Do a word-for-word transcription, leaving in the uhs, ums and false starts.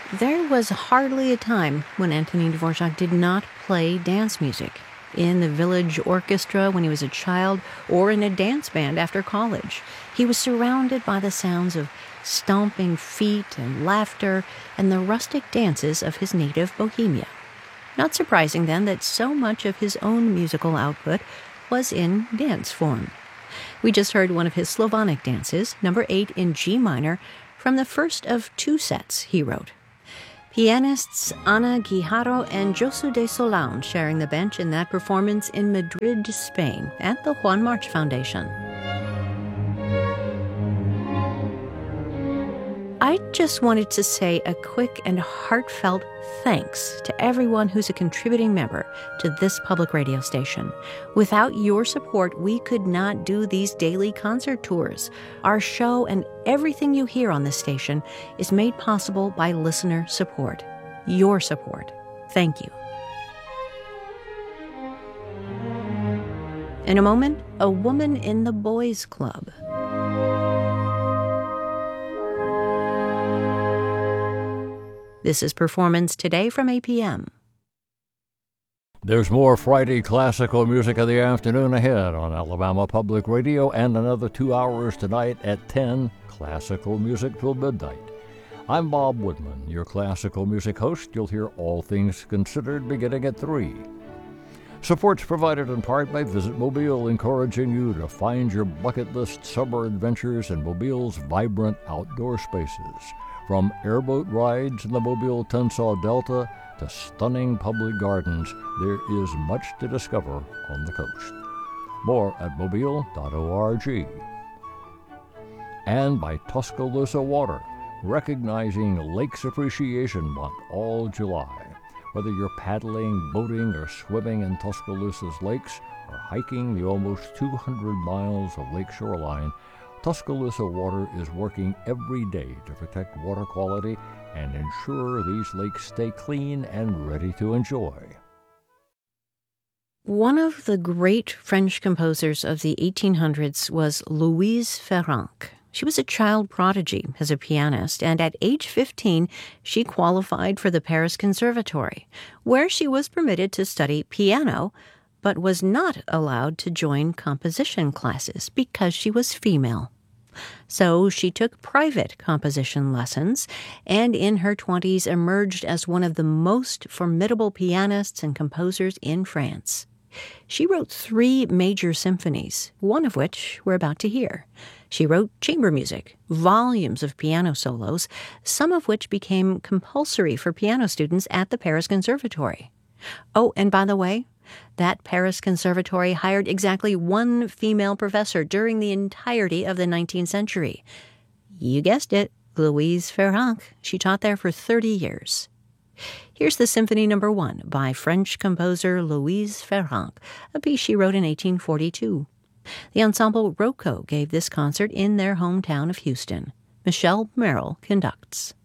There was hardly a time when Antonin Dvorak did not play dance music. In the village orchestra when he was a child, or in a dance band after college. He was surrounded by the sounds of stomping feet and laughter and the rustic dances of his native Bohemia. Not surprising, then, that so much of his own musical output was in dance form. We just heard one of his Slavonic dances, number eight in G minor, from the first of two sets he wrote. Pianists Ana Guijarro and Josu de Solán sharing the bench in that performance in Madrid, Spain, at the Juan March Foundation. I just wanted to say a quick and heartfelt thanks to everyone who's a contributing member to this public radio station. Without your support, we could not do these daily concert tours. Our show and everything you hear on this station is made possible by listener support. Your support. Thank you. In a moment, a woman in the boys' club. This is Performance Today from A P M. There's more Friday classical music in the afternoon ahead on Alabama Public Radio, and another two hours tonight at ten, classical music till midnight. I'm Bob Woodman, your classical music host. You'll hear All Things Considered beginning at three. Support's provided in part by Visit Mobile, encouraging you to find your bucket list summer adventures in Mobile's vibrant outdoor spaces. From airboat rides in the Mobile Tensas Delta to stunning public gardens, there is much to discover on the coast. More at mobile dot org. And by Tuscaloosa Water, recognizing Lakes Appreciation Month all July. Whether you're paddling, boating, or swimming in Tuscaloosa's lakes, or hiking the almost two hundred miles of lake shoreline, Tuscaloosa Water is working every day to protect water quality and ensure these lakes stay clean and ready to enjoy. One of the great French composers of the eighteen hundreds was Louise Ferranc. She was a child prodigy as a pianist, and at age fifteen, she qualified for the Paris Conservatory, where she was permitted to study piano, but was not allowed to join composition classes because she was female. So she took private composition lessons, and in her twenties emerged as one of the most formidable pianists and composers in France. She wrote three major symphonies, one of which we're about to hear. She wrote chamber music, volumes of piano solos, some of which became compulsory for piano students at the Paris Conservatory. Oh, and by the way, that Paris Conservatory hired exactly one female professor during the entirety of the nineteenth century. You guessed it, Louise Ferranc. She taught there for thirty years. Here's the Symphony Number One by French composer Louise Ferranc, a piece she wrote in eighteen forty-two. The ensemble Rocco gave this concert in their hometown of Houston. Michelle Merrill conducts.